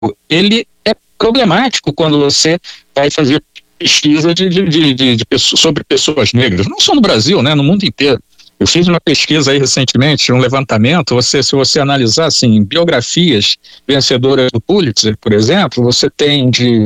ele é problemático quando você vai fazer pesquisa sobre pessoas negras, não só no Brasil, né, no mundo inteiro. Eu fiz uma pesquisa aí recentemente, um levantamento, se você analisar, assim, biografias vencedoras do Pulitzer, por exemplo, você tem de,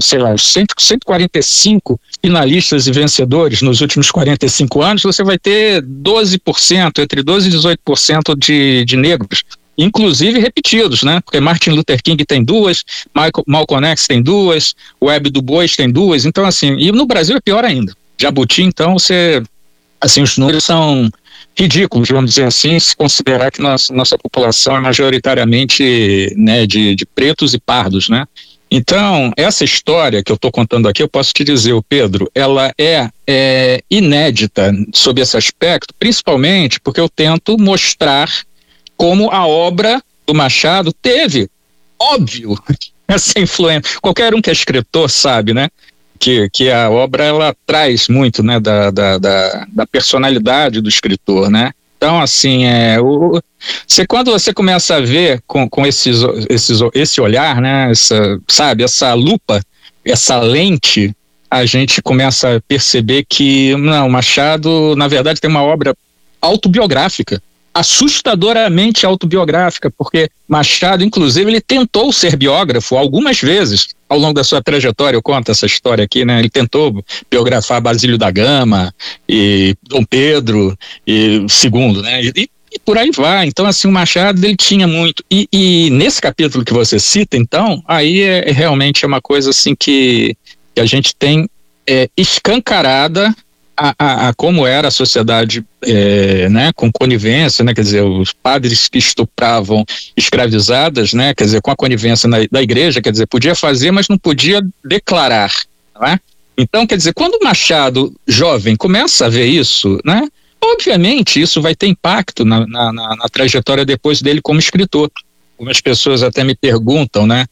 145 finalistas e vencedores nos últimos 45 anos, você vai ter 12%, entre 12% e 18% de negros, inclusive repetidos, né? Porque Martin Luther King tem 2, Malcolm X tem 2, Webb Du Bois tem 2, então assim, e no Brasil é pior ainda. Jabuti, então, assim, os números são ridículos, vamos dizer assim, se considerar que nossa população é majoritariamente, né, de pretos e pardos, né? Então, essa história que eu estou contando aqui, eu posso te dizer, Pedro, ela é inédita sob esse aspecto, principalmente porque eu tento mostrar como a obra do Machado teve, óbvio, essa influência. Qualquer um que é escritor sabe, né? Que a obra, ela traz muito, né, da personalidade do escritor, né? Então, assim, quando você começa a ver com esse olhar, né, essa lupa, essa lente, a gente começa a perceber que, não, Machado, na verdade, tem uma obra autobiográfica, assustadoramente autobiográfica, porque Machado, inclusive, ele tentou ser biógrafo algumas vezes ao longo da sua trajetória. Eu conto essa história aqui, né? Ele tentou biografar Basílio da Gama e Dom Pedro e II, né? E por aí vai. Então, assim, o Machado, ele tinha muito. E nesse capítulo que você cita, então, aí realmente é uma coisa assim que a gente tem escancarada a como era a sociedade, né, com conivência, né, quer dizer, os padres que estupravam escravizadas, né, quer dizer, com a conivência da igreja, quer dizer, podia fazer, mas não podia declarar, não é? Então, quer dizer, quando o Machado, jovem, começa a ver isso, né, obviamente isso vai ter impacto na trajetória depois dele como escritor. Algumas pessoas até me perguntam, né,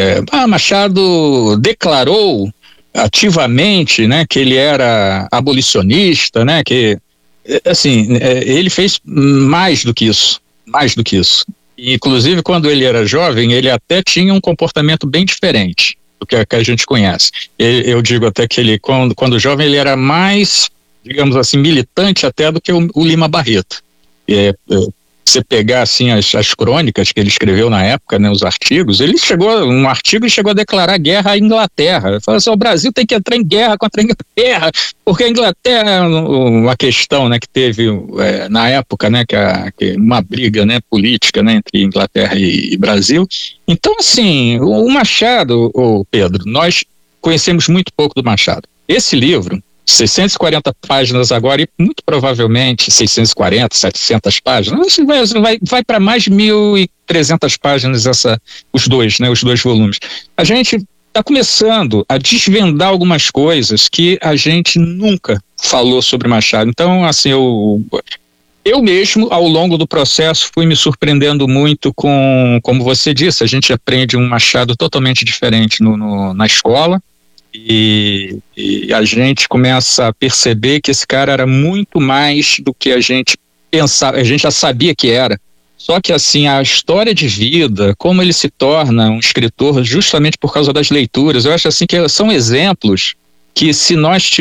Machado declarou ativamente, né, que ele era abolicionista, né, que, assim, ele fez mais do que isso. Inclusive, quando ele era jovem, ele até tinha um comportamento bem diferente do que a gente conhece. Eu digo até que ele, quando jovem, ele era mais, digamos assim, militante até do que o Lima Barreto. Você pegar assim as crônicas que ele escreveu na época, né, os artigos, um artigo chegou a declarar guerra à Inglaterra. Ele falou assim: o Brasil tem que entrar em guerra contra a Inglaterra, porque a Inglaterra, uma questão, né, que teve na época, né, que uma briga, né, política, né, entre Inglaterra e Brasil. Então, assim, o Machado, Pedro, nós conhecemos muito pouco do Machado. Esse livro, 640 páginas agora, e muito provavelmente 640, 700 páginas, vai para mais de 1.300 páginas os dois volumes. A gente está começando a desvendar algumas coisas que a gente nunca falou sobre Machado. Então, assim, eu mesmo, ao longo do processo, fui me surpreendendo muito como você disse, a gente aprende um Machado totalmente diferente na escola. E a gente começa a perceber que esse cara era muito mais do que a gente pensava, a gente já sabia que era. Só que, assim, a história de vida, como ele se torna um escritor justamente por causa das leituras, eu acho assim que são exemplos que, se nós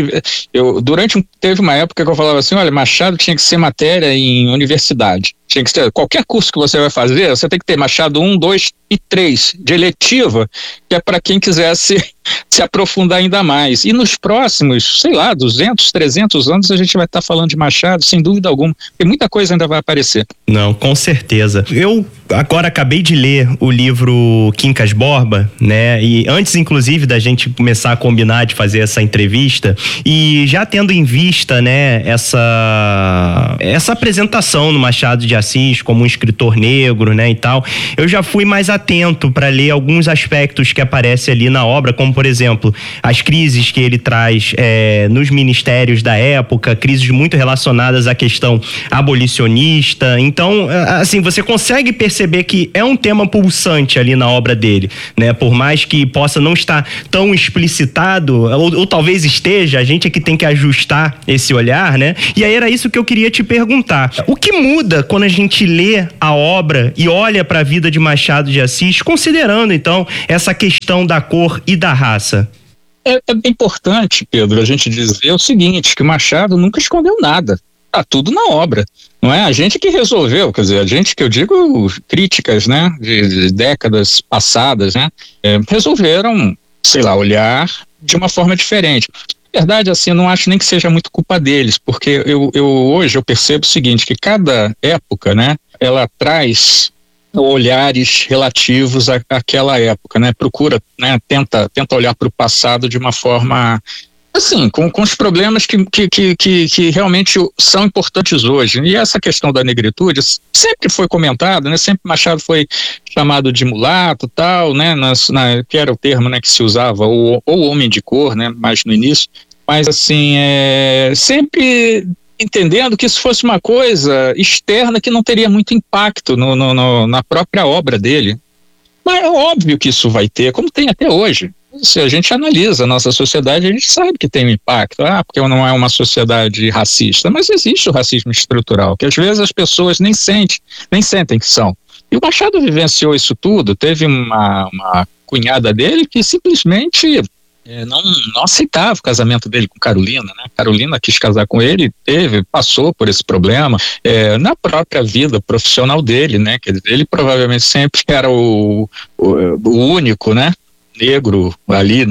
teve uma época que eu falava assim: olha, Machado tinha que ser matéria em universidade, tinha que ser, qualquer curso que você vai fazer, você tem que ter Machado 1, 2 e 3 de eletiva, que é para quem quisesse se aprofundar ainda mais. E nos próximos, 200, 300 anos a gente vai estar falando de Machado, sem dúvida alguma, porque muita coisa ainda vai aparecer. Não, com certeza. Eu agora acabei de ler o livro Quincas Borba, né, e antes inclusive da gente começar a combinar de fazer essa entrevista, e já tendo em vista, né, essa apresentação no Machado de Assis como um escritor negro, né, e tal, eu já fui mais atento para ler alguns aspectos que aparecem ali na obra, como como, por exemplo, as crises que ele traz nos ministérios da época, crises muito relacionadas à questão abolicionista. Então, assim, você consegue perceber que é um tema pulsante ali na obra dele, né? Por mais que possa não estar tão explicitado, ou talvez esteja, a gente é que tem que ajustar esse olhar, né? E aí era isso que eu queria te perguntar. O que muda quando a gente lê a obra e olha para a vida de Machado de Assis, considerando, então, essa questão da cor e da raça? É importante, Pedro, a gente dizer o seguinte, que Machado nunca escondeu nada. Tá tudo na obra. Não é a gente que resolveu, quer dizer, a gente que eu digo críticas, né, de décadas passadas, né, resolveram, sei lá, olhar de uma forma diferente. Na verdade, assim, eu não acho nem que seja muito culpa deles, porque hoje eu percebo o seguinte, que cada época, né, ela traz olhares relativos àquela época, né, procura, né, tenta olhar para o passado de uma forma, assim, com os problemas que realmente são importantes hoje. E essa questão da negritude sempre foi comentada, né? Sempre Machado foi chamado de mulato, tal, né? Que era o termo, né, que se usava, ou homem de cor, né? Mais no início. Mas, assim, sempre entendendo que isso fosse uma coisa externa que não teria muito impacto na própria obra dele. Mas é óbvio que isso vai ter, como tem até hoje. Se a gente analisa a nossa sociedade, a gente sabe que tem um impacto, porque não é uma sociedade racista, mas existe o racismo estrutural, que às vezes as pessoas nem sentem que são. E o Machado vivenciou isso tudo. Teve uma cunhada dele que simplesmente não aceitava o casamento dele com Carolina, né? Carolina quis casar com ele, passou por esse problema na própria vida profissional dele, né? Quer dizer, ele provavelmente sempre era o único, né, negro ali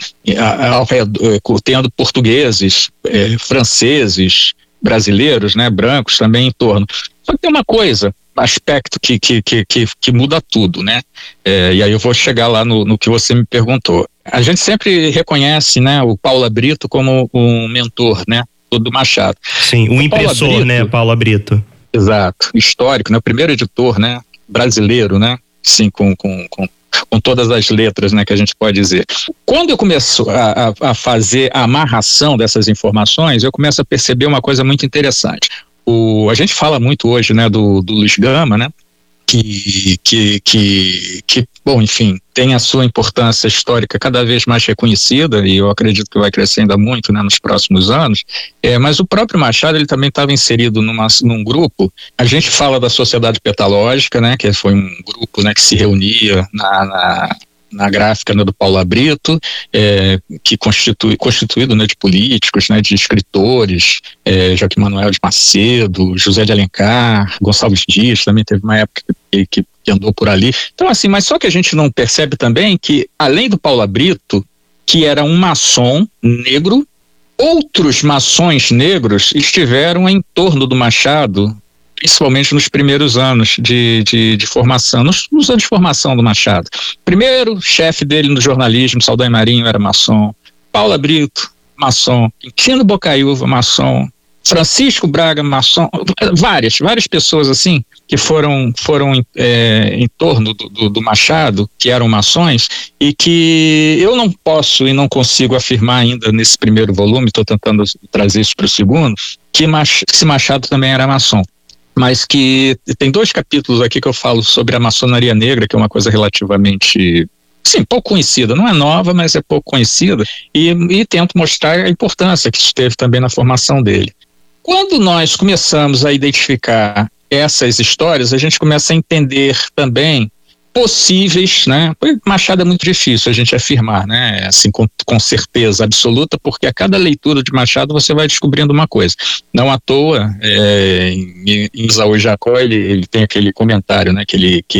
ao redor, tendo portugueses, franceses, brasileiros, né, brancos também em torno. Só que tem uma coisa, aspecto que muda tudo, né? E aí eu vou chegar lá no que você me perguntou. A gente sempre reconhece, né, o Paula Brito como um mentor, né, do Machado. Sim, o impressor, Brito, né, Paula Brito. Exato, histórico, né, o primeiro editor, né, brasileiro, né, sim, com todas as letras, né, que a gente pode dizer. Quando eu começo a fazer a amarração dessas informações, eu começo a perceber uma coisa muito interessante. A gente fala muito hoje, né, do Luiz Gama, né, que, bom, enfim, tem a sua importância histórica cada vez mais reconhecida, e eu acredito que vai crescer ainda muito, né, nos próximos anos, mas o próprio Machado, ele também estava inserido num grupo. A gente fala da Sociedade Petalógica, né, que foi um grupo, né, que se reunia na gráfica, né, do Paula Brito, que constituído, né, de políticos, né, de escritores, Joaquim Manuel de Macedo, José de Alencar, Gonçalves Dias, também teve uma época que andou por ali. Então, assim, mas só que a gente não percebe também que, além do Paula Brito, que era um maçom negro, outros maçons negros estiveram em torno do Machado, principalmente nos primeiros anos de formação, nos anos de formação do Machado. Primeiro, chefe dele no jornalismo, Saldanha Marinho, era maçom. Paula Brito, maçom. Quintino Bocaiúva, maçom. Francisco Braga, maçom. Várias pessoas assim que foram em torno do Machado, que eram maçons, e que eu não posso e não consigo afirmar ainda nesse primeiro volume, estou tentando trazer isso para o segundo, que esse Machado também era maçom. Mas que tem 2 capítulos aqui que eu falo sobre a maçonaria negra, que é uma coisa relativamente, sim, pouco conhecida, não é nova, mas é pouco conhecida, e tento mostrar a importância que isso teve também na formação dele. Quando nós começamos a identificar essas histórias, a gente começa a entender também possíveis, né? Machado é muito difícil a gente afirmar, né? Assim, com certeza absoluta, porque a cada leitura de Machado você vai descobrindo uma coisa. Não à toa, em Isaú Jacó, ele tem aquele comentário, né?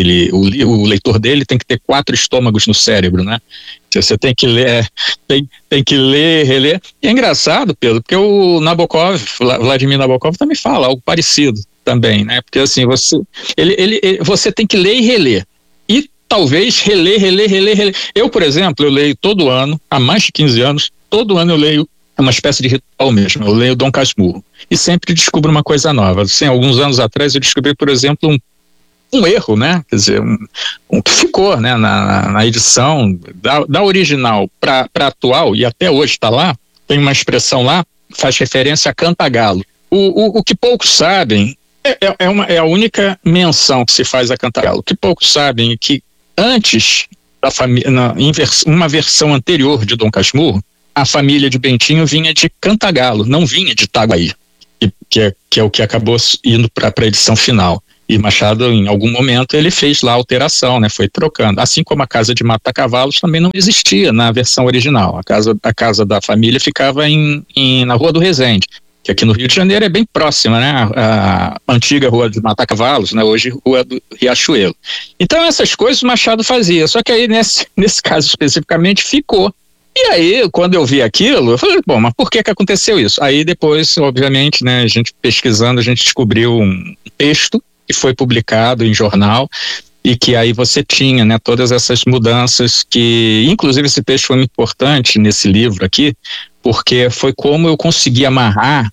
O leitor dele tem que ter 4 estômagos no cérebro, né? Você tem que ler, tem que ler, reler. E é engraçado, Pedro, porque o Nabokov, Vladimir Nabokov, também fala algo parecido também, né? Porque assim, você tem que ler e reler. E talvez reler. Eu, por exemplo, eu leio todo ano, há mais de 15 anos, todo ano eu leio, é uma espécie de ritual mesmo, eu leio Dom Casmurro. E sempre descubro uma coisa nova. Assim, alguns anos atrás eu descobri, por exemplo, um erro, né? Quer dizer, um que ficou, né, na edição da original para atual, e até hoje está lá, tem uma expressão lá, faz referência a Cantagalo. O que poucos sabem, é a única menção que se faz a Cantagalo. O que poucos sabem é que antes da família, uma versão anterior de Dom Casmurro, a família de Bentinho vinha de Cantagalo, não vinha de Itaguaí, que é o que acabou indo para a edição final. E Machado, em algum momento, ele fez lá a alteração, né? Foi trocando. Assim como a casa de Mata-Cavalos também não existia na versão original. A casa da família ficava na Rua do Resende, que aqui no Rio de Janeiro é bem próxima, né? A antiga Rua de Mata-Cavalos, né? Hoje Rua do Riachuelo. Então essas coisas o Machado fazia, só que aí nesse caso especificamente ficou. E aí, quando eu vi aquilo, eu falei, bom, mas por que aconteceu isso? Aí depois, obviamente, né, a gente pesquisando, a gente descobriu um texto que foi publicado em jornal e que aí você tinha, né, todas essas mudanças que, inclusive esse texto foi muito importante nesse livro aqui, porque foi como eu consegui amarrar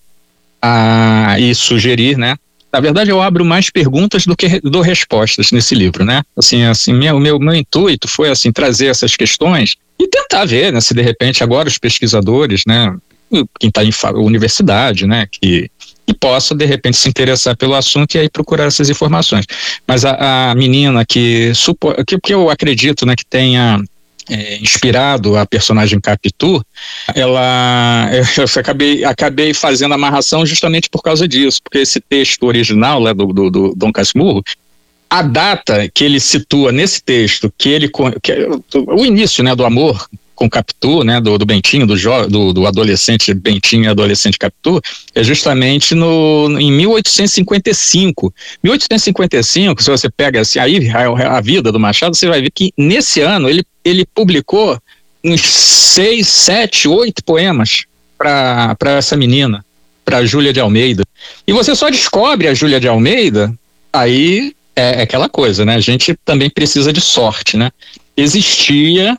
e sugerir, né? Na verdade, eu abro mais perguntas do que dou respostas nesse livro, né? Assim, meu intuito foi, assim, trazer essas questões e tentar ver, né, se de repente agora os pesquisadores, né, quem está em universidade, né, que possa de repente se interessar pelo assunto e aí procurar essas informações. Mas a menina que eu acredito, né, que tenha inspirado a personagem Capitu, eu acabei fazendo a amarração justamente por causa disso, porque esse texto original lá do Dom Casmurro, a data que ele situa nesse texto, o início, né, do amor com Capitu, né, do Bentinho, do adolescente Bentinho e adolescente Capitu, é justamente em 1855. 1855, se você pega assim, aí a vida do Machado, você vai ver que nesse ano ele publicou uns 6, 7, 8 poemas para essa menina, para Júlia de Almeida. E você só descobre a Júlia de Almeida, aí é aquela coisa, né? A gente também precisa de sorte, né? Existia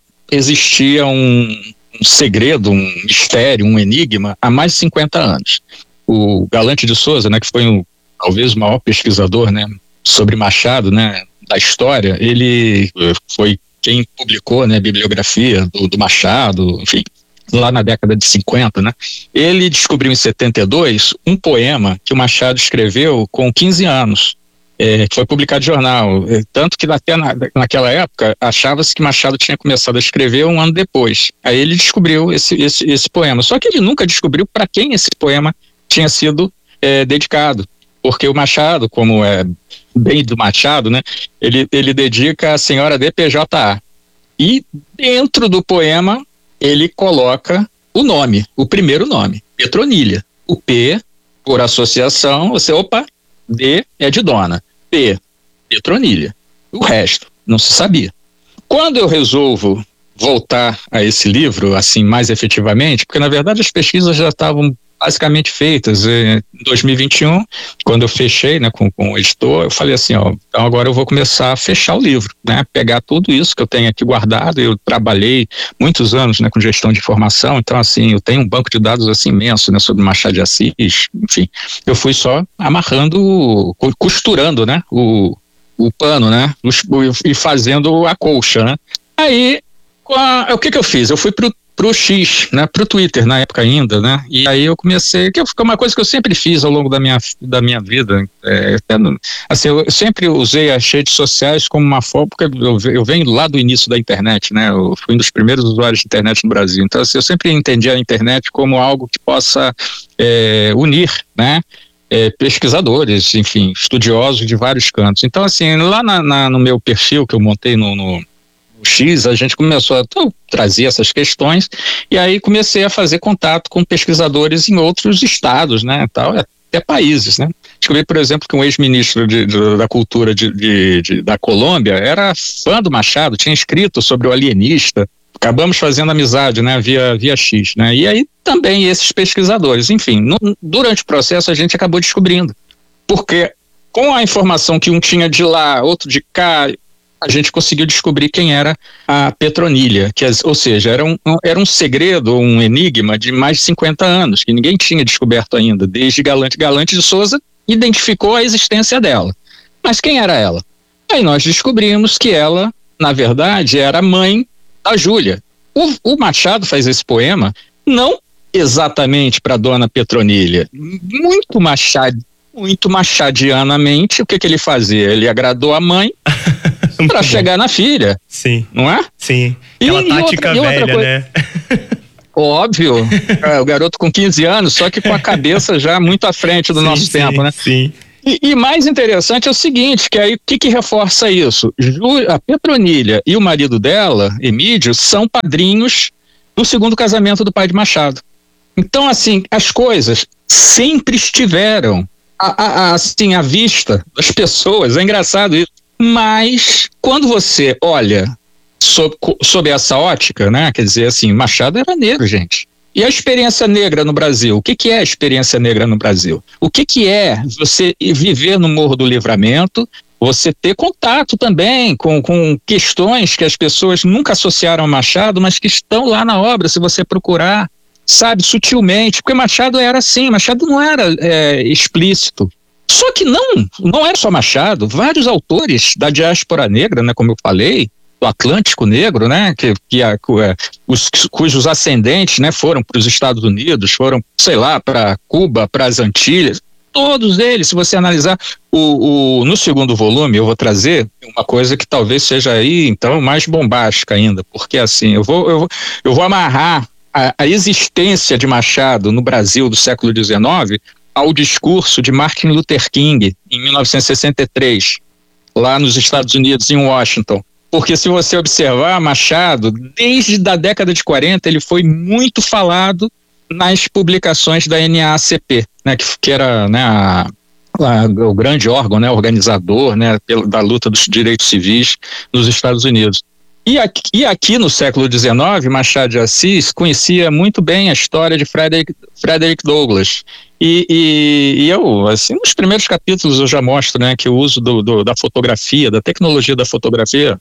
um segredo, um mistério, um enigma há mais de 50 anos. O Galante de Souza, né, que foi talvez o maior pesquisador, né, sobre Machado, né, da história, ele foi quem publicou, né, a bibliografia do Machado, enfim, lá na década de 50, né? Ele descobriu em 72 um poema que o Machado escreveu com 15 anos. Que foi publicado no jornal, tanto que até naquela época achava-se que Machado tinha começado a escrever um ano depois. Aí ele descobriu esse poema, só que ele nunca descobriu para quem esse poema tinha sido dedicado, porque o Machado, como é bem do Machado, né, ele dedica a senhora DPJA, e dentro do poema ele coloca o nome, o primeiro nome, Petronília. O P, por associação, D é de dona, P, Petronília. O resto não se sabia. Quando eu resolvo voltar a esse livro, assim, mais efetivamente, porque na verdade as pesquisas já estavam basicamente feitas em 2021, quando eu fechei, né, com o editor, eu falei assim, então agora eu vou começar a fechar o livro, né, pegar tudo isso que eu tenho aqui guardado. Eu trabalhei muitos anos, né, com gestão de informação, então assim, eu tenho um banco de dados assim imenso, né, sobre Machado de Assis, enfim, eu fui só amarrando, costurando, né, o pano, né, e fazendo a colcha, né. Aí, o que eu fiz? Eu fui pro X, né, pro Twitter na época ainda, né, e aí eu comecei, que é uma coisa que eu sempre fiz ao longo da minha vida, assim, eu sempre usei as redes sociais como uma forma, porque eu venho lá do início da internet, né, eu fui um dos primeiros usuários de internet no Brasil, então assim, eu sempre entendi a internet como algo que possa unir, né, pesquisadores, enfim, estudiosos de vários cantos. Então assim, lá no meu perfil que eu montei no X, a gente começou a trazer essas questões, e aí comecei a fazer contato com pesquisadores em outros estados, né, tal, até países, né. Descobri, por exemplo, que um ex-ministro da cultura da Colômbia era fã do Machado, tinha escrito sobre o alienista. Acabamos fazendo amizade, né, via X, né, e aí também esses pesquisadores, enfim, durante o processo a gente acabou descobrindo, porque com a informação que um tinha de lá, outro de cá, a gente conseguiu descobrir quem era a Petronília, ou seja, era um segredo, um enigma de mais de 50 anos, que ninguém tinha descoberto ainda, desde Galante de Souza identificou a existência dela. Mas quem era ela? Aí nós descobrimos que ela, na verdade, era a mãe da Júlia. O Machado faz esse poema não exatamente para Dona Petronília, muito machadianamente. O que ele fazia? Ele agradou a mãe para chegar na filha. Sim. Não é? Sim. Aquela tática velha, né? Óbvio, o garoto com 15 anos, só que com a cabeça já muito à frente do nosso tempo, né? Sim. E mais interessante é o seguinte, que aí o que reforça isso? A Petronília e o marido dela, Emídio, são padrinhos do segundo casamento do pai de Machado. Então, assim, as coisas sempre estiveram assim, à vista das pessoas. É engraçado isso. Mas, quando você olha sob essa ótica, né? Quer dizer, assim, Machado era negro, gente. E a experiência negra no Brasil? O que é a experiência negra no Brasil? O que é você viver no Morro do Livramento, você ter contato também com questões que as pessoas nunca associaram a Machado, mas que estão lá na obra, se você procurar, sabe, sutilmente, porque Machado era assim, Machado não era explícito. Só que não era só Machado, vários autores da diáspora negra, né, como eu falei, do Atlântico Negro, né, cujos ascendentes, né, foram para os Estados Unidos, foram, sei lá, para Cuba, para as Antilhas, todos eles, se você analisar no segundo volume, eu vou trazer uma coisa que talvez seja aí, então, mais bombástica ainda, porque assim, eu vou amarrar a existência de Machado no Brasil do século XIX ao discurso de Martin Luther King, em 1963, lá nos Estados Unidos, em Washington. Porque se você observar, Machado, desde a década de 40, ele foi muito falado nas publicações da NAACP, né, que era, né, o grande órgão, né, organizador, né, da luta dos direitos civis nos Estados Unidos. E aqui no século XIX, Machado de Assis conhecia muito bem a história de Frederick Douglass. E eu, assim, nos primeiros capítulos eu já mostro, né, que o uso da fotografia, da tecnologia da fotografia,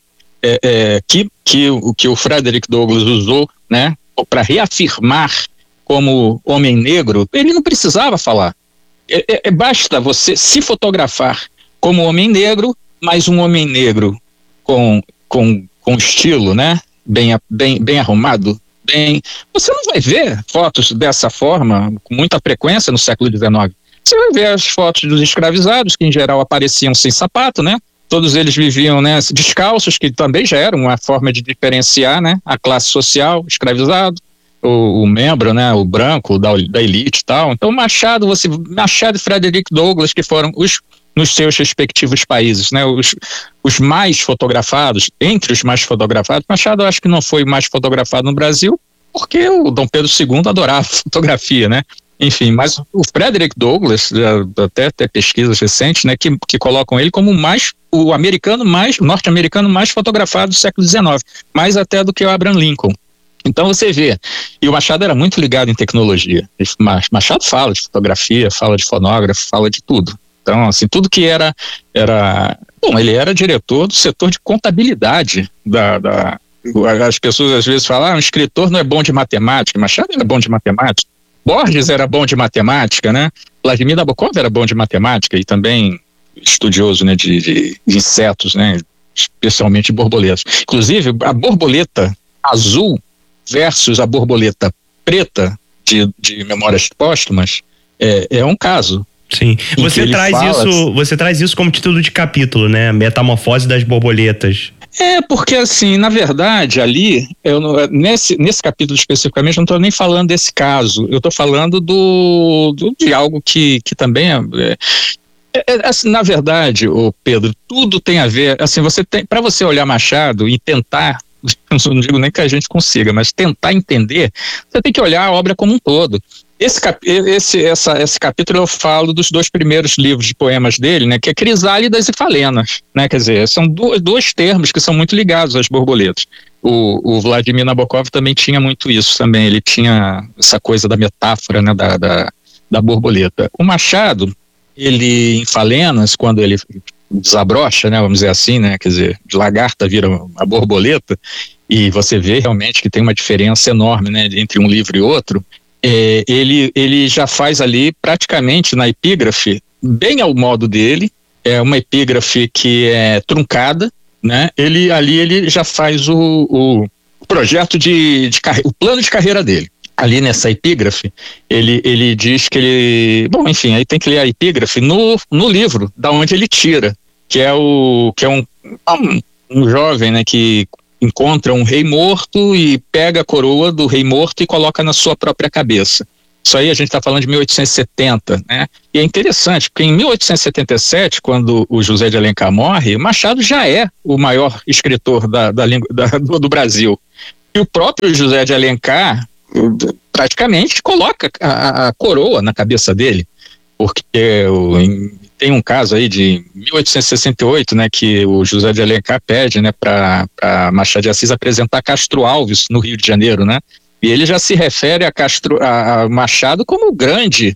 que o Frederick Douglass usou, né, para reafirmar como homem negro, ele não precisava falar. Basta você se fotografar como homem negro, mas um homem negro com estilo, né, bem arrumado, você não vai ver fotos dessa forma com muita frequência no século XIX. Você vai ver as fotos dos escravizados, que em geral apareciam sem sapato, né? Todos eles viviam, né, descalços, que também já era uma forma de diferenciar, né, a classe social, escravizado, o membro, né, o branco da elite e tal. Então Machado e Frederick Douglass, que foram nos seus respectivos países, né, os mais fotografados, entre os mais fotografados, Machado eu acho que não foi mais fotografado no Brasil, porque o Dom Pedro II adorava fotografia, né? Enfim, mas o Frederick Douglass, até pesquisas recentes, né, que colocam ele como o norte-americano mais fotografado do século XIX, mais até do que o Abraham Lincoln. Então você vê, e o Machado era muito ligado em tecnologia. Machado fala de fotografia, fala de fonógrafo, fala de tudo. Então, assim, tudo que era... Bom, ele era diretor do setor de contabilidade as pessoas às vezes falam, um escritor não é bom de matemática. Machado era bom de matemática. Borges era bom de matemática, né? Vladimir Nabokov era bom de matemática e também estudioso, né, de insetos, né? Especialmente borboletas. Inclusive, a borboleta azul versus a borboleta preta de Memórias Póstumas é um caso. Sim. Você traz isso como título de capítulo, né? Metamorfose das borboletas. Porque assim, na verdade, ali, nesse capítulo especificamente, eu não estou nem falando desse caso, eu estou falando de algo que também assim, na verdade, Pedro, tudo tem a ver, assim, para você olhar Machado e tentar, não digo nem que a gente consiga, mas tentar entender, você tem que olhar a obra como um todo. Esse capítulo eu falo dos dois primeiros livros de poemas dele, né, que é Crisálidas e Falenas, né, quer dizer, são dois termos que são muito ligados às borboletas. O Vladimir Nabokov também tinha muito isso também, ele tinha essa coisa da metáfora, né, da borboleta. O Machado, ele em Falenas, quando ele desabrocha, né, vamos dizer assim, né, quer dizer, de lagarta vira a borboleta, e você vê realmente que tem uma diferença enorme, né, entre um livro e outro. Ele já faz ali praticamente na epígrafe, bem ao modo dele, é uma epígrafe que é truncada, né? Ele já faz o projeto o plano de carreira dele. Ali nessa epígrafe, ele diz que ele... Bom, enfim, aí tem que ler a epígrafe no livro, da onde ele tira, que é um jovem, né, que encontra um rei morto e pega a coroa do rei morto e coloca na sua própria cabeça. Isso aí a gente está falando de 1870, né? E é interessante, porque em 1877, quando o José de Alencar morre, Machado já é o maior escritor do Brasil. E o próprio José de Alencar praticamente coloca a coroa na cabeça dele, porque tem um caso aí de 1868, né, que o José de Alencar pede, né, para Machado de Assis apresentar Castro Alves no Rio de Janeiro, né? E ele já se refere a Machado como grande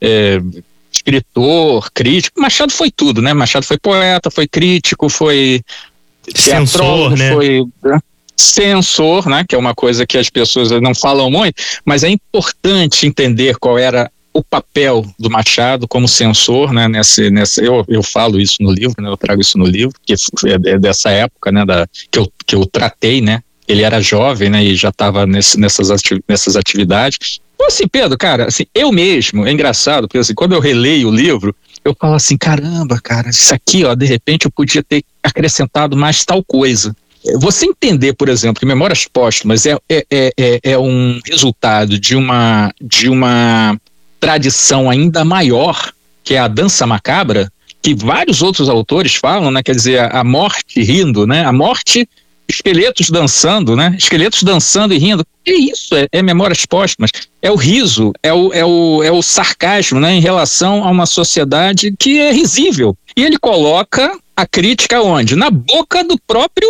escritor, crítico. Machado foi tudo, né? Machado foi poeta, foi crítico, foi censor, né? Foi censor, né? Que é uma coisa que as pessoas não falam muito, mas é importante entender qual era o papel do Machado como censor, né? Eu falo isso no livro, né? Eu trago isso no livro, que é dessa época, né? Que eu tratei, né? Ele era jovem, né, e já estava nessas atividades. Então, assim, Pedro, cara, assim, eu mesmo, é engraçado, porque assim, quando eu releio o livro, eu falo assim, caramba, cara, isso aqui, ó, de repente eu podia ter acrescentado mais tal coisa. Você entender, por exemplo, que Memórias Póstumas é um resultado de uma tradição ainda maior, que é a dança macabra, que vários outros autores falam, né, quer dizer, a morte rindo, né, a morte... Esqueletos dançando, né? Esqueletos dançando e rindo. É isso, é Memórias Póstumas. É o riso, é o sarcasmo, né? Em relação a uma sociedade que é risível. E ele coloca a crítica onde? Na boca do próprio...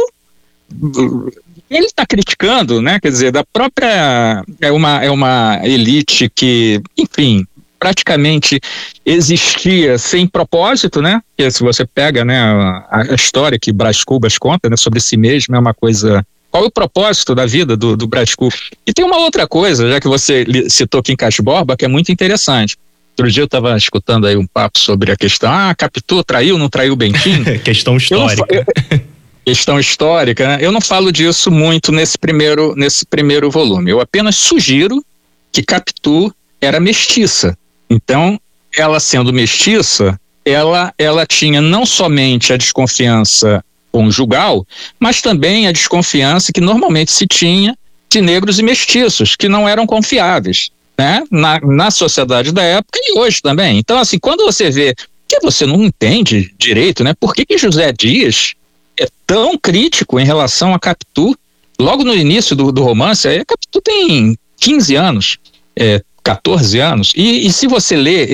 Ele está criticando, né? Quer dizer, da própria... É uma elite que, enfim... praticamente existia sem propósito, né? Porque se você pega, né, a história que Brás Cubas conta, né, sobre si mesmo, é uma coisa... Qual é o propósito da vida do Brás Cubas? E tem uma outra coisa, já que você citou Quincas Borba, que é muito interessante. Outro dia eu estava escutando aí um papo sobre a questão, Capitu traiu, não traiu o Bentinho? Questão histórica. Questão histórica, né? Eu não falo disso muito nesse primeiro volume. Eu apenas sugiro que Capitu era mestiça. Então, ela sendo mestiça, ela tinha não somente a desconfiança conjugal, mas também a desconfiança que normalmente se tinha de negros e mestiços, que não eram confiáveis, né? Na sociedade da época e hoje também. Então, assim, quando você vê que você não entende direito, né? Por que José Dias é tão crítico em relação a Capitu? Logo no início do romance, a Capitu tem 15 anos, 14 anos, e se você lê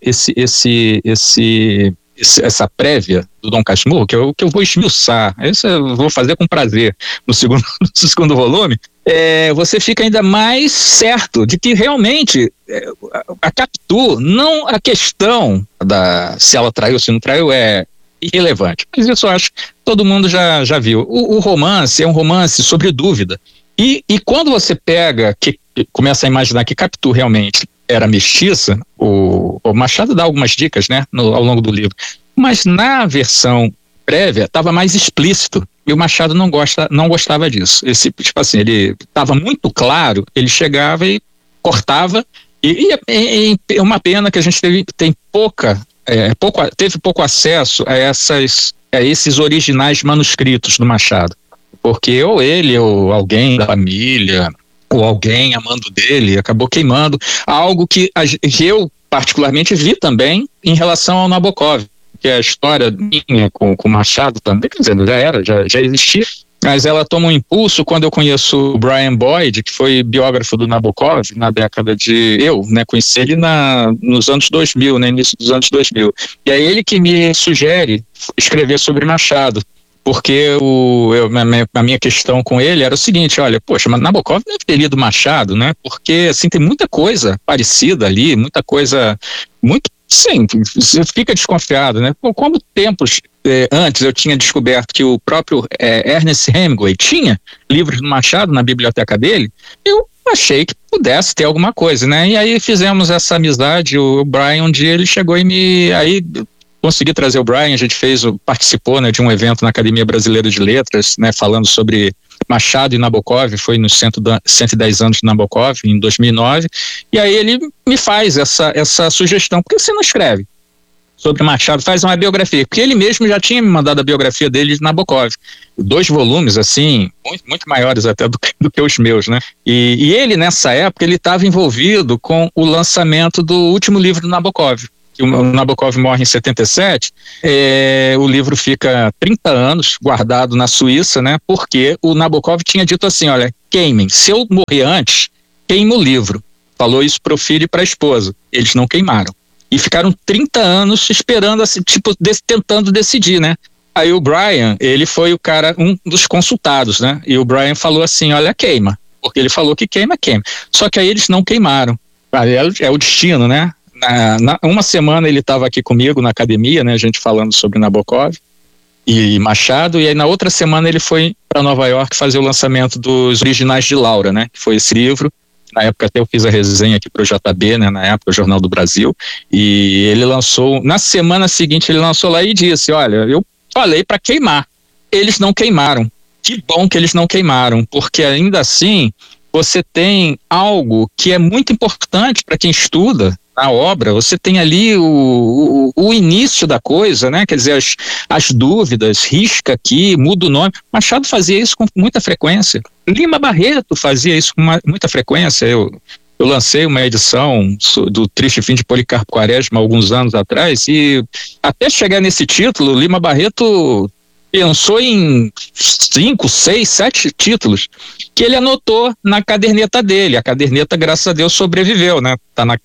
essa prévia do Dom Casmurro, que eu vou esmiuçar, isso eu vou fazer com prazer no segundo volume, você fica ainda mais certo de que realmente a Capitu, não a questão se ela traiu ou se não traiu é irrelevante, mas isso eu acho que todo mundo já viu. O romance é um romance sobre dúvida, e quando você pega, que começa a imaginar que Capitu realmente era mestiça, o Machado dá algumas dicas, né, ao longo do livro, mas na versão prévia estava mais explícito, e o Machado não gostava disso. Tipo assim, ele estava muito claro, ele chegava e cortava, e é uma pena que a gente teve pouco acesso a esses originais manuscritos do Machado, porque ou ele ou alguém da família ou alguém amando dele acabou queimando algo que eu particularmente vi também em relação ao Nabokov, que é a história minha com Machado também, quer dizer, já existia, mas ela toma um impulso quando eu conheço o Brian Boyd, que foi biógrafo do Nabokov na década de... conheci ele nos anos 2000, no início dos anos 2000. E é ele que me sugere escrever sobre Machado, porque a minha questão com ele era o seguinte, olha, poxa, mas Nabokov deve ter lido Machado, né? Porque, assim, tem muita coisa parecida ali, muita coisa muito... Sim, você fica desconfiado, né? Como tempos antes eu tinha descoberto que o próprio Ernest Hemingway tinha livros do Machado na biblioteca dele, eu achei que pudesse ter alguma coisa, né? E aí fizemos essa amizade, o Brian, um dia ele chegou e aí consegui trazer o Brian, a gente participou, né, de um evento na Academia Brasileira de Letras, né, falando sobre Machado e Nabokov, foi nos 110 anos de Nabokov, em 2009, e aí ele me faz essa sugestão: por que você não escreve sobre Machado, faz uma biografia? Porque ele mesmo já tinha me mandado a biografia dele de Nabokov, 2 volumes, assim, muito maiores até do que os meus, né? E ele, nessa época, ele estava envolvido com o lançamento do último livro do Nabokov. O Nabokov morre em 77, o livro fica 30 anos guardado na Suíça, né? Porque o Nabokov tinha dito assim: olha, queimem, se eu morrer antes, queima o livro. Falou isso para o filho e para a esposa. Eles não queimaram. E ficaram 30 anos esperando, assim, tentando decidir, né? Aí o Brian, ele foi um dos consultados, né? E o Brian falou assim: olha, queima. Porque ele falou que queima. Só que aí eles não queimaram. É o destino, né? Uma semana ele estava aqui comigo na academia, né? A gente falando sobre Nabokov e Machado. E aí na outra semana ele foi para Nova York fazer o lançamento dos Originais de Laura, né? Que foi esse livro. Na época até eu fiz a resenha aqui para o JB, né? Na época, o Jornal do Brasil. E ele lançou, na semana seguinte ele lançou lá e disse: olha, eu falei para queimar. Eles não queimaram. Que bom que eles não queimaram, porque ainda assim você tem algo que é muito importante para quem estuda na obra. Você tem ali o início da coisa, né? Quer dizer, as dúvidas, risca aqui, muda o nome. Machado fazia isso com muita frequência. Lima Barreto fazia isso com muita frequência. Eu lancei uma edição do Triste Fim de Policarpo Quaresma alguns anos atrás, e até chegar nesse título, Lima Barreto pensou em 5, 6, 7 títulos que ele anotou na caderneta dele. A caderneta, graças a Deus, sobreviveu, né?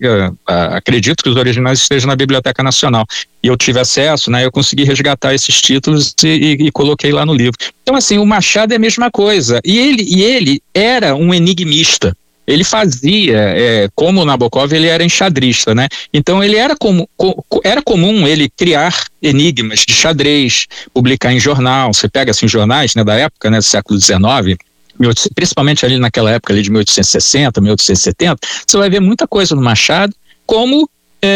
Acredito que os originais estejam na Biblioteca Nacional. E eu tive acesso, né? Eu consegui resgatar esses títulos e coloquei lá no livro. Então, assim, o Machado é a mesma coisa. E ele era um enigmista. Ele fazia, como o Nabokov, ele era enxadrista, né? Então ele era comum ele criar enigmas de xadrez, publicar em jornal. Você pega assim jornais, né, da época, né, do século XIX, principalmente ali naquela época ali de 1860, 1870, você vai ver muita coisa no Machado como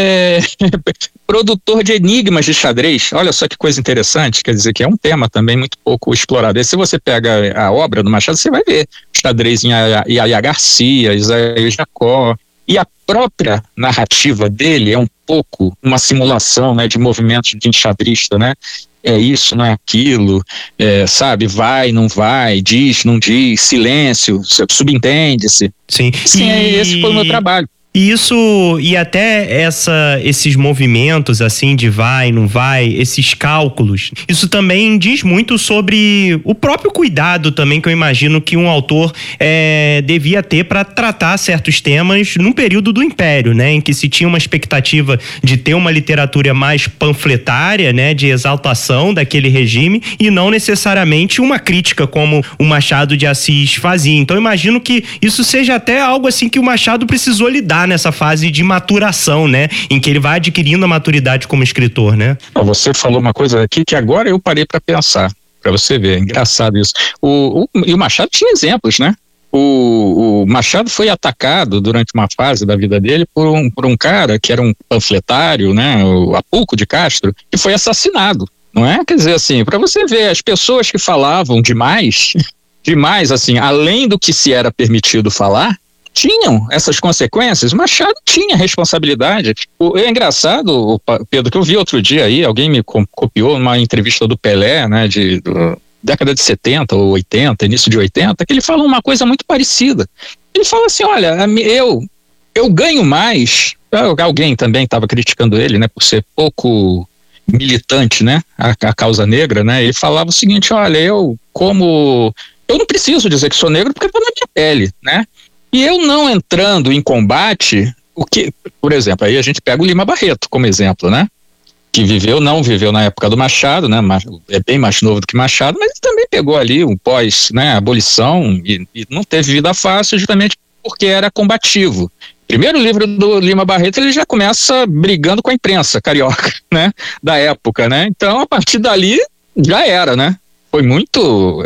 produtor de enigmas de xadrez. Olha só que coisa interessante, quer dizer que é um tema também muito pouco explorado. E se você pega a obra do Machado, você vai ver xadrez em Yaya Garcia, Isaías Jacó, e a própria narrativa dele é um pouco uma simulação, né, de movimentos de enxadrista, né? É isso, não é aquilo, sabe, vai, não vai, diz, não diz, silêncio, subentende-se. Sim, esse foi o meu trabalho. Isso, e até esses movimentos assim de vai, não vai, esses cálculos, isso também diz muito sobre o próprio cuidado também que eu imagino que um autor devia ter para tratar certos temas num período do Império, né, em que se tinha uma expectativa de ter uma literatura mais panfletária, né, de exaltação daquele regime e não necessariamente uma crítica como o Machado de Assis fazia. Então eu imagino que isso seja até algo assim que o Machado precisou lidar nessa fase de maturação, né? Em que ele vai adquirindo a maturidade como escritor, né? Você falou uma coisa aqui que agora eu parei para pensar, para você ver, engraçado isso. E o Machado tinha exemplos, né? O Machado foi atacado durante uma fase da vida dele por um cara que era um panfletário, né? O Apulco de Castro, que foi assassinado, não é? Quer dizer assim, para você ver, as pessoas que falavam demais, assim, além do que se era permitido falar, tinham essas consequências. Machado tinha responsabilidade. É engraçado, Pedro, que eu vi outro dia aí, alguém me copiou uma entrevista do Pelé, né, de década de 70 ou 80, início de 80, que ele fala uma coisa muito parecida. Ele fala assim: olha, eu ganho mais. Alguém também estava criticando ele, né, por ser pouco militante, né, a causa negra, né. Ele falava o seguinte: olha, eu não preciso dizer que sou negro porque está na minha pele, né. E eu não entrando em combate, por exemplo, aí a gente pega o Lima Barreto como exemplo, né? Que não viveu na época do Machado, né? É bem mais novo do que Machado, mas ele também pegou ali um pós, né, abolição e não teve vida fácil justamente porque era combativo. Primeiro livro do Lima Barreto, ele já começa brigando com a imprensa carioca, né? Da época, né? Então, a partir dali, já era, né? Foi muito,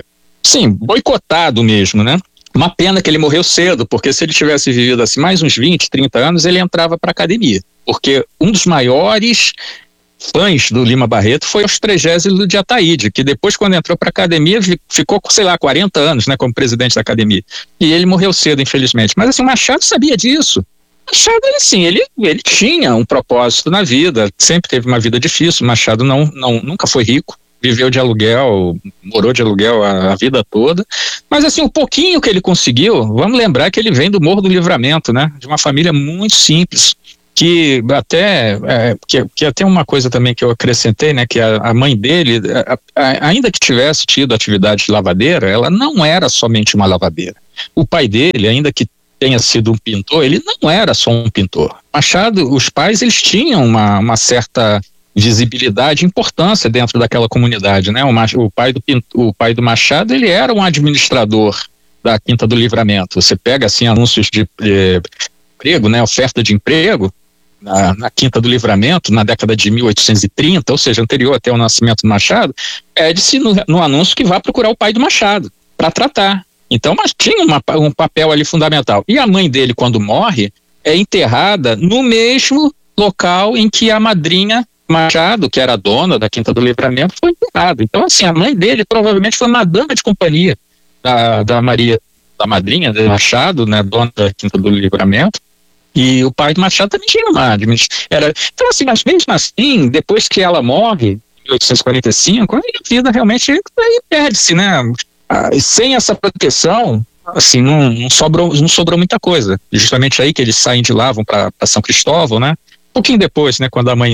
boicotado mesmo, né? Uma pena que ele morreu cedo, porque se ele tivesse vivido assim mais uns 20, 30 anos, ele entrava para a academia. Porque um dos maiores fãs do Lima Barreto foi aos 30º de Ataíde, que depois, quando entrou para a academia, ficou, sei lá, 40 anos, né, como presidente da academia. E ele morreu cedo, infelizmente. Mas assim, o Machado sabia disso. Machado, assim, ele tinha um propósito na vida, sempre teve uma vida difícil. Machado nunca foi rico, viveu de aluguel, morou de aluguel a vida toda. Mas assim, o pouquinho que ele conseguiu, vamos lembrar que ele vem do Morro do Livramento, né, de uma família muito simples. Que até uma coisa também que eu acrescentei, né, que a mãe dele, ainda que tivesse tido atividade de lavadeira, ela não era somente uma lavadeira. O pai dele, ainda que tenha sido um pintor, ele não era só um pintor. Machado, os pais, eles tinham uma certa visibilidade e importância dentro daquela comunidade, né? O pai do Machado, ele era um administrador da Quinta do Livramento. Você pega assim anúncios de emprego, né, oferta de emprego na Quinta do Livramento, na década de 1830, ou seja, anterior até o nascimento do Machado, pede-se no anúncio que vá procurar o pai do Machado para tratar. Então, mas tinha um papel ali fundamental. E a mãe dele, quando morre, é enterrada no mesmo local em que a madrinha Machado, que era a dona da Quinta do Livramento, foi enterrada. Então, assim, a mãe dele provavelmente foi uma dama de companhia da Maria, da madrinha de Machado, né, dona da Quinta do Livramento. E o pai do Machado também tinha então, assim, mas mesmo assim, depois que ela morre, em 1845, a vida realmente perde-se, né? Sem essa proteção, assim, não sobrou muita coisa. Justamente aí que eles saem de lá, vão para São Cristóvão, né? Um pouquinho depois, né, quando a mãe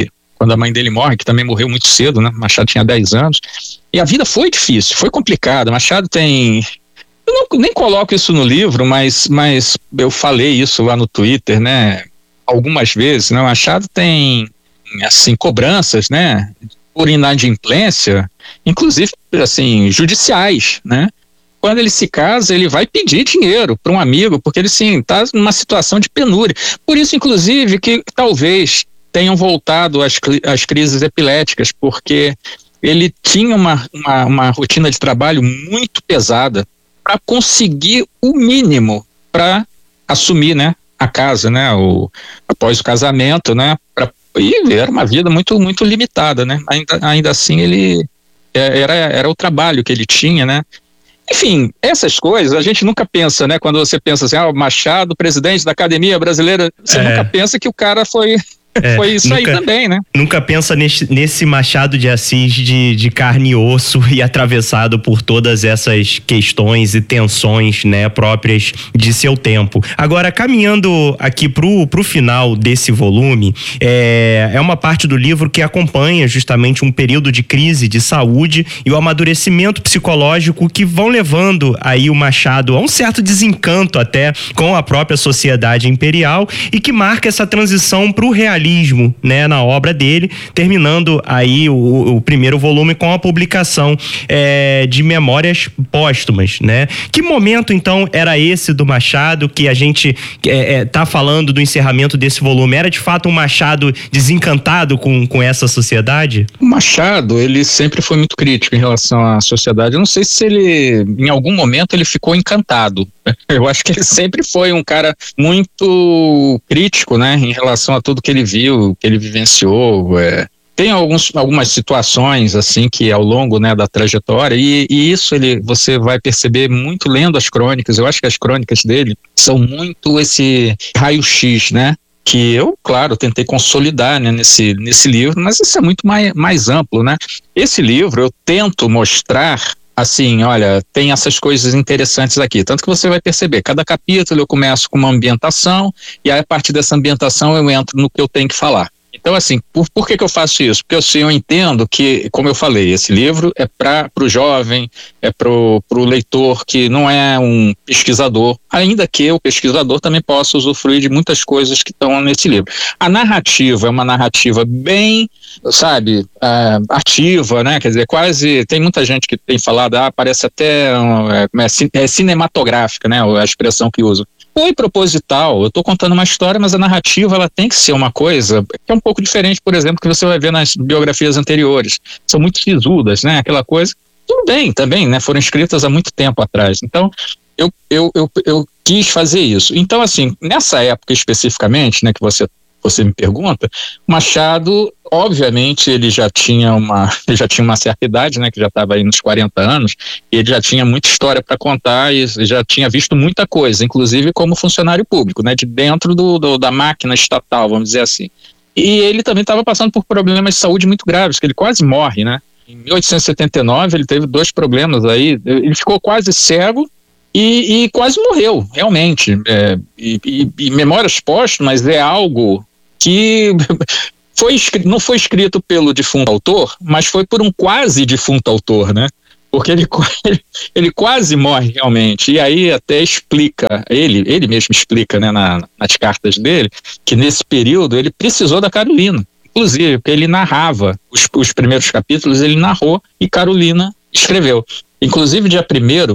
dele morre, que também morreu muito cedo, né? Machado tinha 10 anos. E a vida foi difícil, foi complicada. Machado tem... Eu nem coloco isso no livro, mas eu falei isso lá no Twitter, né? Algumas vezes, né? O Machado tem, assim, cobranças, né? Por inadimplência, inclusive, assim, judiciais, né? Quando ele se casa, ele vai pedir dinheiro para um amigo, porque ele, sim, está numa situação de penúria. Por isso, inclusive, que talvez tenham voltado as crises epiléticas, porque ele tinha uma rotina de trabalho muito pesada para conseguir o mínimo para assumir, né, a casa, né, após o casamento, né, e era uma vida muito, muito limitada, né, ainda assim ele era o trabalho que ele tinha, né. Enfim, essas coisas a gente nunca pensa, né, quando você pensa assim, Machado, presidente da Academia Brasileira, você nunca pensa que o cara foi isso aí também, né? Nunca pensa nesse Machado de Assis de carne e osso e atravessado por todas essas questões e tensões, né, próprias de seu tempo. Agora, caminhando aqui pro final desse volume, é uma parte do livro que acompanha justamente um período de crise de saúde e o amadurecimento psicológico que vão levando aí o Machado a um certo desencanto até com a própria sociedade imperial e que marca essa transição pro realismo, né, na obra dele, terminando aí o primeiro volume com a publicação de Memórias Póstumas, né? Que momento, então, era esse do Machado que a gente tá falando do encerramento desse volume? Era, de fato, um Machado desencantado com essa sociedade? O Machado, ele sempre foi muito crítico em relação à sociedade. Eu não sei se ele, em algum momento, ele ficou encantado. Eu acho que ele sempre foi um cara muito crítico, né, em relação a tudo que ele viu, que ele vivenciou. Tem algumas situações assim que ao longo, né, da trajetória e isso você vai perceber muito lendo as crônicas. Eu acho que as crônicas dele são muito esse raio-x, né, que eu, claro, tentei consolidar, né, nesse livro, mas isso é muito mais amplo, né. Esse livro eu tento mostrar assim, olha, tem essas coisas interessantes aqui, tanto que você vai perceber, cada capítulo eu começo com uma ambientação e aí a partir dessa ambientação eu entro no que eu tenho que falar. Então, assim, por que eu faço isso? Porque assim, eu entendo que, como eu falei, esse livro é para o jovem, é para o leitor que não é um pesquisador, ainda que o pesquisador também possa usufruir de muitas coisas que estão nesse livro. A narrativa é uma narrativa bem, sabe, ativa, né? Quer dizer, quase, tem muita gente que tem falado, parece até cinematográfica, né? A expressão que usa. Foi proposital, eu estou contando uma história, mas a narrativa ela tem que ser uma coisa que é um pouco diferente, por exemplo, que você vai ver nas biografias anteriores. São muito sisudas, né? Aquela coisa, tudo bem, também, né? Foram escritas há muito tempo atrás. Então, eu quis fazer isso. Então, assim, nessa época especificamente, né, que você você me pergunta, Machado, obviamente, ele já tinha uma certa idade, né, que já estava aí nos 40 anos, e ele já tinha muita história para contar e já tinha visto muita coisa, inclusive como funcionário público, né, de dentro da máquina estatal, vamos dizer assim. E ele também estava passando por problemas de saúde muito graves, que ele quase morre, né? Em 1879 ele teve 2 problemas aí, ele ficou quase cego e quase morreu, realmente. E Memórias Póstumas é algo que não foi escrito pelo defunto autor, mas foi por um quase defunto autor, né? Porque ele quase morre realmente. E aí até explica, ele mesmo explica, né, nas cartas dele, que nesse período ele precisou da Carolina. Inclusive, porque ele narrava os primeiros capítulos, ele narrou e Carolina escreveu. Inclusive, dia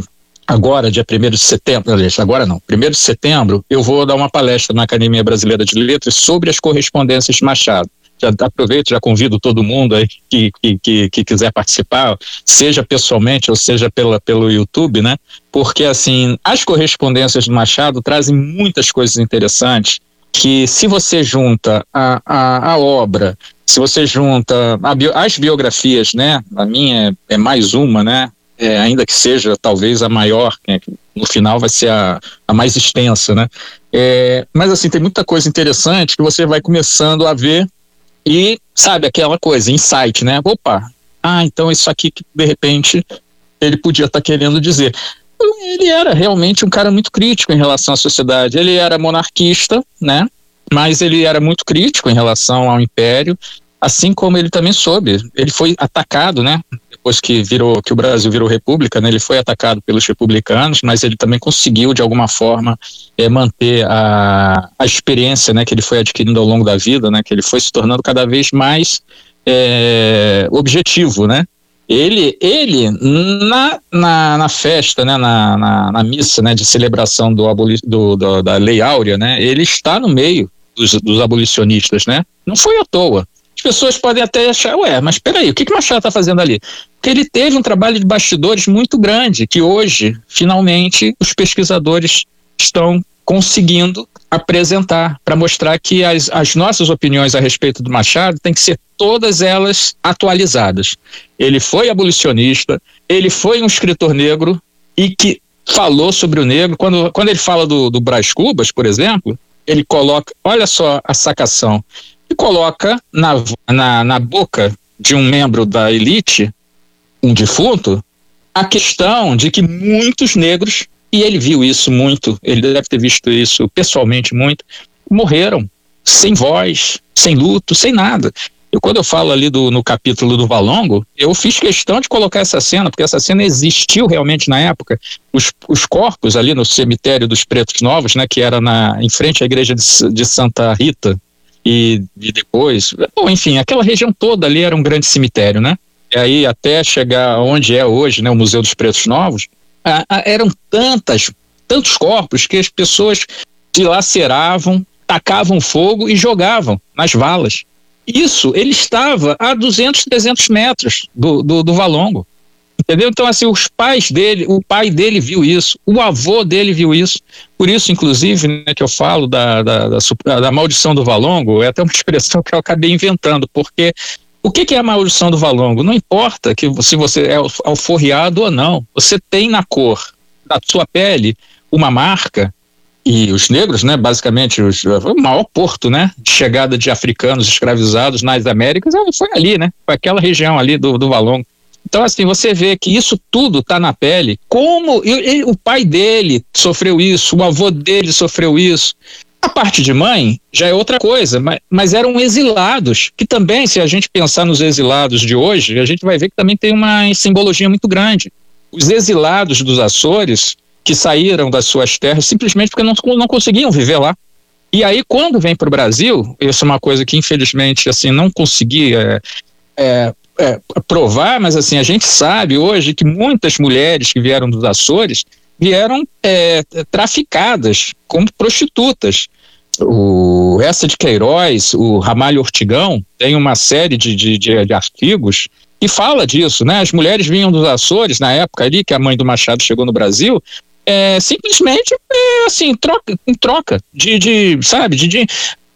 1º de setembro, agora não, 1º de setembro, eu vou dar uma palestra na Academia Brasileira de Letras sobre as correspondências de Machado. Já aproveito, já convido todo mundo aí que quiser participar, seja pessoalmente ou seja pelo YouTube, né? Porque, assim, as correspondências de Machado trazem muitas coisas interessantes que, se você junta a obra, se você junta as biografias, né? A minha é mais uma, né? Ainda que seja talvez a maior, né? No final vai ser a mais extensa, né? Mas, assim, tem muita coisa interessante que você vai começando a ver. E, sabe, aquela coisa, insight, né? Opa, então isso aqui que de repente ele podia estar querendo dizer. Ele era realmente um cara muito crítico em relação à sociedade. Ele era monarquista, né? Mas ele era muito crítico em relação ao império, assim como ele também soube. Ele foi atacado, né? Depois que o Brasil virou república, né? Ele foi atacado pelos republicanos, mas ele também conseguiu, de alguma forma, manter a experiência, né? Que ele foi adquirindo ao longo da vida, né? Que ele foi se tornando cada vez mais objetivo, né? Ele na festa, né? Na missa, né? De celebração da Lei Áurea, né? Ele está no meio dos abolicionistas, né? Não foi à toa. As pessoas podem até achar, mas peraí, o que Machado está fazendo ali? Porque ele teve um trabalho de bastidores muito grande, que hoje, finalmente, os pesquisadores estão conseguindo apresentar, para mostrar que as nossas opiniões a respeito do Machado têm que ser todas elas atualizadas. Ele foi abolicionista, ele foi um escritor negro e que falou sobre o negro. Quando ele fala do Brás Cubas, por exemplo, ele coloca, olha só a sacação, e coloca na boca de um membro da elite, um defunto, a questão de que muitos negros, e ele viu isso muito, ele deve ter visto isso pessoalmente muito, morreram sem voz, sem luto, sem nada. Quando eu falo ali no capítulo do Valongo, eu fiz questão de colocar essa cena, porque essa cena existiu realmente na época. Os corpos ali no cemitério dos Pretos Novos, né, que era em frente à igreja de Santa Rita, e depois, enfim, aquela região toda ali era um grande cemitério, né? E aí até chegar onde é hoje, né, o Museu dos Pretos Novos, eram tantos corpos que as pessoas dilaceravam, tacavam fogo e jogavam nas valas. Isso, ele estava a 200, 300 metros do Valongo. Entendeu? Então, assim, o pai dele viu isso, o avô dele viu isso. Por isso, inclusive, né, que eu falo da maldição do Valongo, é até uma expressão que eu acabei inventando, porque o que é a maldição do Valongo? Não importa se você é alforriado ou não, você tem na cor da sua pele uma marca, e os negros, né, basicamente, o maior porto, né, de chegada de africanos escravizados nas Américas, foi ali, né, foi aquela região ali do Valongo. Então, assim, você vê que isso tudo está na pele. Como o pai dele sofreu isso, o avô dele sofreu isso. A parte de mãe já é outra coisa, mas eram exilados, que também, se a gente pensar nos exilados de hoje, a gente vai ver que também tem uma simbologia muito grande. Os exilados dos Açores, que saíram das suas terras simplesmente porque não conseguiam viver lá. E aí, quando vem para o Brasil, isso é uma coisa que, infelizmente, assim, não consegui provar, mas assim, a gente sabe hoje que muitas mulheres que vieram dos Açores vieram traficadas como prostitutas. O Essa de Queiroz, o Ramalho Ortigão, tem uma série de artigos que fala disso, né? As mulheres vinham dos Açores, na época ali que a mãe do Machado chegou no Brasil, simplesmente assim, em troca de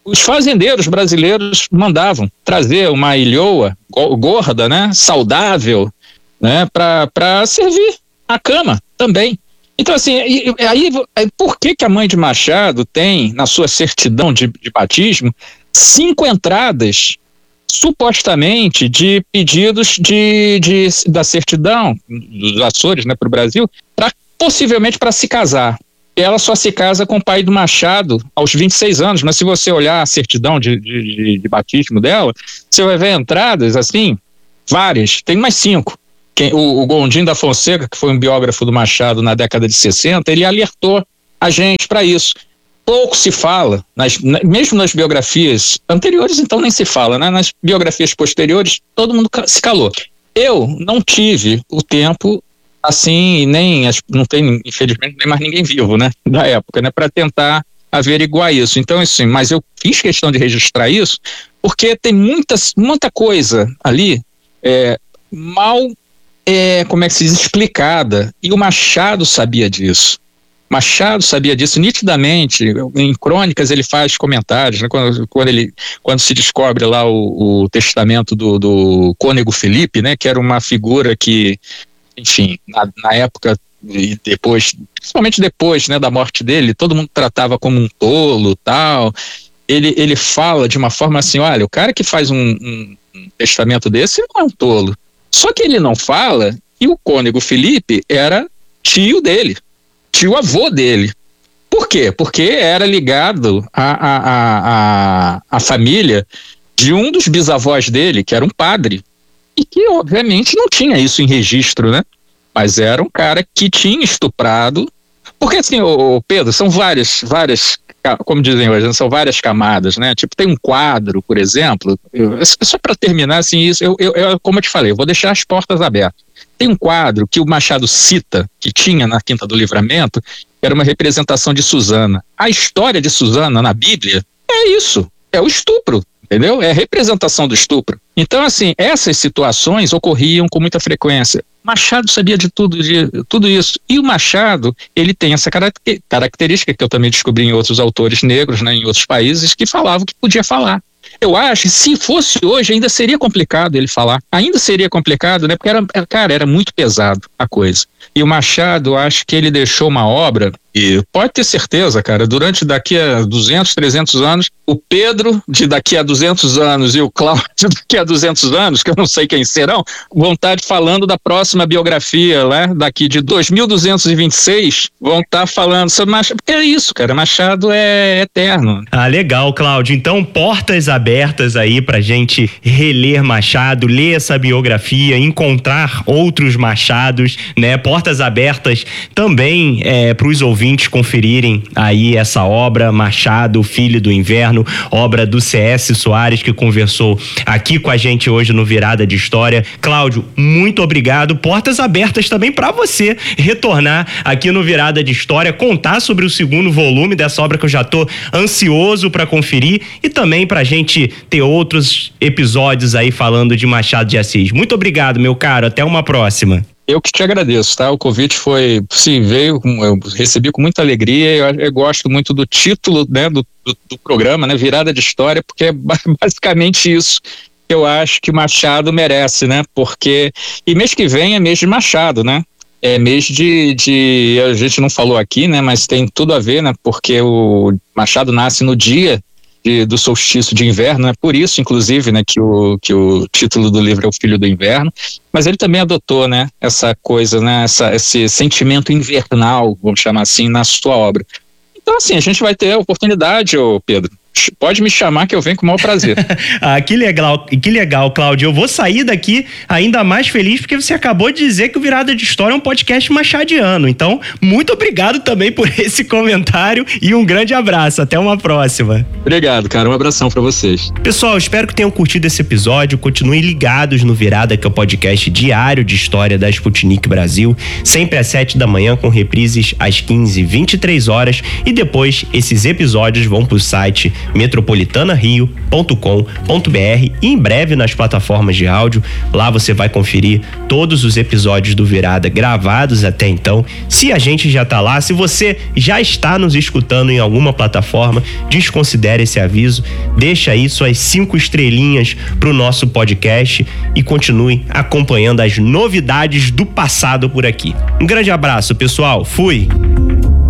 os fazendeiros brasileiros mandavam trazer uma ilhoa gorda, né, saudável, né, para servir a cama também. Então, assim, aí por que a mãe de Machado tem, na sua certidão de batismo, 5 entradas, supostamente, de pedidos da certidão dos Açores, né, para o Brasil, possivelmente para se casar? Ela só se casa com o pai do Machado aos 26 anos, mas se você olhar a certidão de batismo dela, você vai ver entradas, assim, várias, tem mais 5. O Gondim da Fonseca, que foi um biógrafo do Machado na década de 60, ele alertou a gente para isso. Pouco se fala, mesmo nas biografias anteriores, então nem se fala, né? Nas biografias posteriores, todo mundo se calou. Eu não tive o tempo, assim, não tem, infelizmente, nem mais ninguém vivo, né? Da época, né? Para tentar averiguar isso. Então, assim, mas eu fiz questão de registrar isso, porque tem muita coisa ali mal, como é que se diz, explicada, e o Machado sabia disso. Machado sabia disso nitidamente. Em crônicas ele faz comentários, né? Quando se descobre lá o testamento do Cônego Felipe, né? Que era uma figura que, enfim, na época e depois, principalmente depois, né, da morte dele, todo mundo tratava como um tolo, tal. Ele fala de uma forma assim: olha, o cara que faz um testamento desse não é um tolo. Só que ele não fala que o Cônego Felipe era tio dele, tio-avô dele. Por quê? Porque era ligado à família de um dos bisavós dele, que era um padre, e que obviamente não tinha isso em registro, né? Mas era um cara que tinha estuprado. Porque assim, Pedro, são várias, como dizem hoje, são várias camadas, né? Tipo, tem um quadro, por exemplo, só para terminar, assim, isso, como eu te falei, eu vou deixar as portas abertas. Tem um quadro que o Machado cita, que tinha na Quinta do Livramento, que era uma representação de Susana. A história de Susana na Bíblia é isso, é o estupro, entendeu? É a representação do estupro. Então, assim, essas situações ocorriam com muita frequência. Machado sabia de tudo isso. E o Machado, ele tem essa característica que eu também descobri em outros autores negros, né, em outros países, que falavam que podia falar. Eu acho que se fosse hoje ainda seria complicado ele falar. Ainda seria complicado, né? Porque era muito pesado a coisa. E o Machado, eu acho que ele deixou uma obra, e pode ter certeza, cara, durante daqui a 200, 300 anos, o Pedro de daqui a 200 anos e o Cláudio daqui a 200 anos, que eu não sei quem serão, vão estar falando da próxima biografia, né? Daqui de 2226, vão estar falando sobre Machado. Porque é isso, cara, Machado é eterno. Ah, legal, Cláudio. Então, portas abertas aí pra gente reler Machado, ler essa biografia, encontrar outros Machados, né? Portas abertas também para os ouvintes conferirem aí essa obra, Machado, Filho do Inverno, obra do C.S. Soares, que conversou aqui com a gente hoje no Virada de História. Cláudio, muito obrigado. Portas abertas também para você retornar aqui no Virada de História, contar sobre o segundo volume dessa obra que eu já tô ansioso para conferir, e também pra gente ter outros episódios aí falando de Machado de Assis. Muito obrigado, meu caro. Até uma próxima. Eu que te agradeço, tá? O convite foi, sim, eu recebi com muita alegria. Eu gosto muito do título, né, do programa, né, Virada de História, porque é basicamente isso que eu acho que Machado merece, né? Porque, e mês que vem é mês de Machado, né? É mês de a gente não falou aqui, né? Mas tem tudo a ver, né? Porque o Machado nasce no dia do solstício de inverno, né? Por isso, inclusive, né, que o título do livro é O Filho do Inverno, mas ele também adotou, né, essa coisa, né, esse sentimento invernal, vamos chamar assim, na sua obra. Então, assim, a gente vai ter a oportunidade, Pedro. Pode me chamar que eu venho com o maior prazer. Ah, que legal, Cláudio. Eu vou sair daqui ainda mais feliz porque você acabou de dizer que o Virada de História é um podcast machadiano. Então, muito obrigado também por esse comentário e um grande abraço. Até uma próxima. Obrigado, cara. Um abração pra vocês. Pessoal, espero que tenham curtido esse episódio. Continuem ligados no Virada, que é o podcast diário de história da Sputnik Brasil, sempre às 7 da manhã, com reprises às 15h, 23 horas, e depois esses episódios vão pro site metropolitanario.com.br e em breve nas plataformas de áudio. Lá você vai conferir todos os episódios do Virada gravados até então. Se a gente já tá lá, se você já está nos escutando em alguma plataforma, desconsidere esse aviso, deixa aí suas 5 estrelinhas pro nosso podcast e continue acompanhando as novidades do passado por aqui. Um grande abraço, pessoal. Fui!